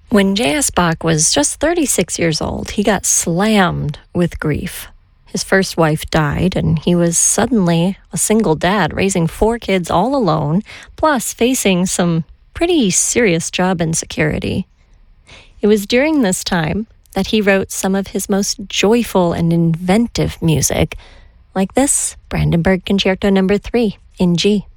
When J.S. Bach was just 36 years old, he got slammed with grief. His first wife died, and he was suddenly a single dad, raising 4 kids all alone, plus facing some pretty serious job insecurity. It was during this time that he wrote some of his most joyful and inventive music, like this Brandenburg Concerto No. 3 in G.